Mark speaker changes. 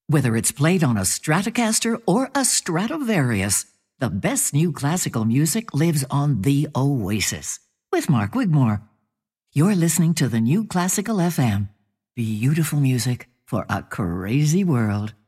Speaker 1: Whether it's played on a Stratocaster or a Stradivarius, the best new classical music lives on The Oasis with Mark Wigmore. You're listening to the New Classical FM. Beautiful music for a crazy world.